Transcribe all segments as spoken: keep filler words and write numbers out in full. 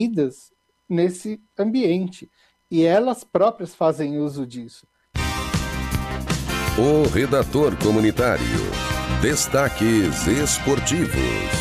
nesse ambiente. E elas próprias fazem uso disso. O redator comunitário. Destaques esportivos.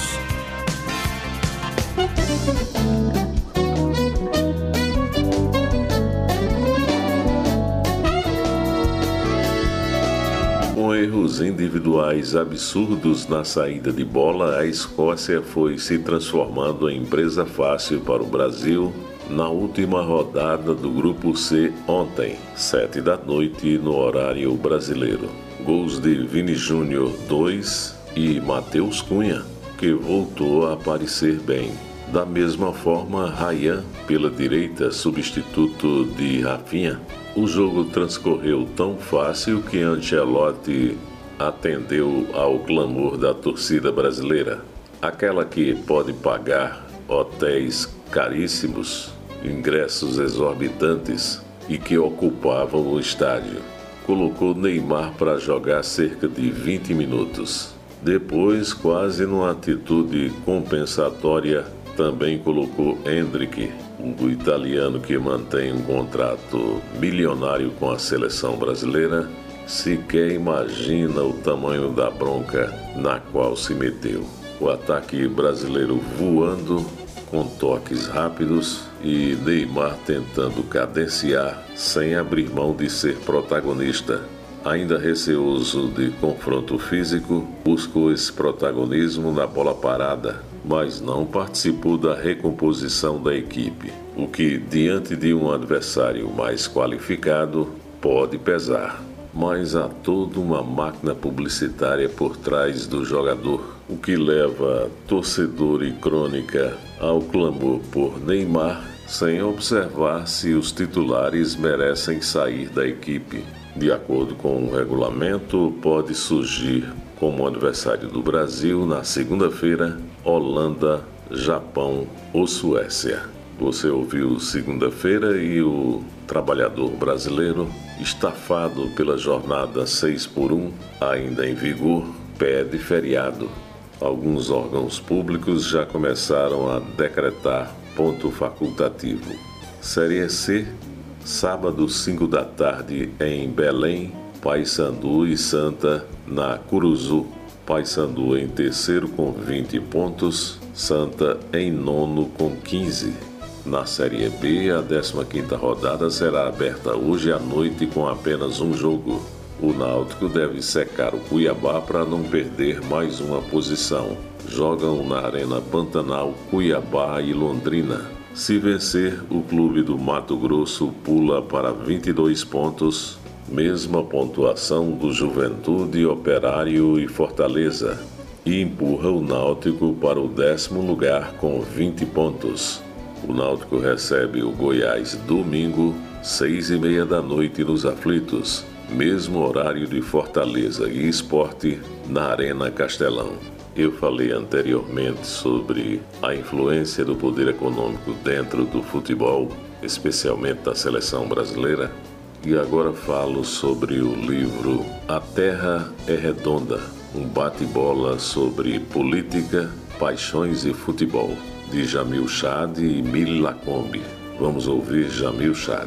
Com erros individuais absurdos na saída de bola, a Escócia foi se transformando em presa fácil para o Brasil na última rodada do Grupo C ontem, sete da noite, no horário brasileiro. Gols de Vini Júnior, dois, e Matheus Cunha, que voltou a aparecer bem. Da mesma forma, Ryan, pela direita, substituto de Rafinha. O jogo transcorreu tão fácil que Ancelotti atendeu ao clamor da torcida brasileira, aquela que pode pagar hotéis caríssimos, ingressos exorbitantes e que ocupavam o estádio. Colocou Neymar para jogar cerca de vinte minutos. Depois, quase numa atitude compensatória, também colocou Endrick, o italiano que mantém um contrato milionário com a seleção brasileira. Sequer imagina o tamanho da bronca na qual se meteu. O ataque brasileiro voando, com toques rápidos, e Neymar tentando cadenciar sem abrir mão de ser protagonista. Ainda receoso de confronto físico, buscou esse protagonismo na bola parada, mas não participou da recomposição da equipe, o que, diante de um adversário mais qualificado, pode pesar. Mas há toda uma máquina publicitária por trás do jogador, o que leva torcedor e crônica ao clamor por Neymar, sem observar se os titulares merecem sair da equipe. De acordo com o regulamento, pode surgir como adversário do Brasil na segunda-feira, Holanda, Japão ou Suécia. Você ouviu segunda-feira e o trabalhador brasileiro, estafado pela jornada seis por um, ainda em vigor, pede feriado. Alguns órgãos públicos já começaram a decretar ponto facultativo. Série C, sábado, cinco da tarde, em Belém, Paysandu e Santa na Curuzu. Paysandu em terceiro com vinte pontos, Santa em nono com quinze. Na Série B, a décima quinta rodada será aberta hoje à noite com apenas um jogo. O Náutico deve secar o Cuiabá para não perder mais uma posição. Jogam na Arena Pantanal Cuiabá e Londrina. Se vencer, o clube do Mato Grosso pula para vinte e dois pontos, mesma pontuação do Juventude, Operário e Fortaleza, e empurra o Náutico para o décimo lugar com vinte pontos. O Náutico recebe o Goiás domingo, seis e meia da noite nos Aflitos, mesmo horário de Fortaleza e Sport na Arena Castelão. Eu falei anteriormente sobre a influência do poder econômico dentro do futebol, especialmente da seleção brasileira, e agora falo sobre o livro A Terra é Redonda, um bate-bola sobre política, paixões e futebol, de Jamil Chad e Mili Lacombe. Vamos ouvir Jamil Chad.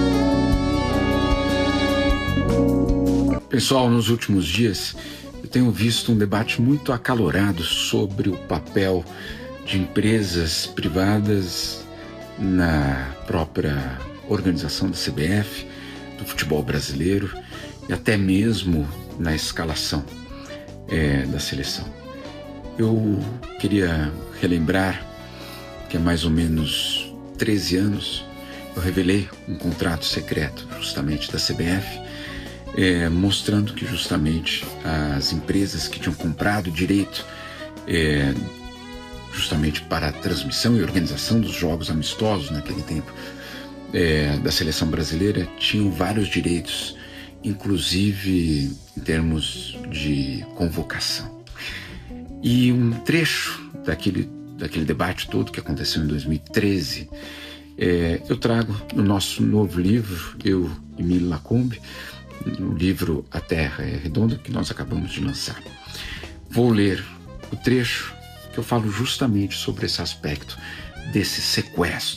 Pessoal, nos últimos dias eu tenho visto um debate muito acalorado sobre o papel de empresas privadas na própria organização da C B F, do futebol brasileiro e até mesmo na escalação é, da seleção. Eu queria relembrar que há mais ou menos treze anos eu revelei um contrato secreto justamente da C B F, é, mostrando que justamente as empresas que tinham comprado direito é, justamente para a transmissão e organização dos jogos amistosos naquele tempo é, da seleção brasileira tinham vários direitos, inclusive em termos de convocação. E um trecho daquele, daquele debate todo que aconteceu em dois mil e treze, é, eu trago no nosso novo livro, eu e Mili Lacombe, no livro A Terra é Redonda, que nós acabamos de lançar. Vou ler o trecho que eu falo justamente sobre esse aspecto desse sequestro.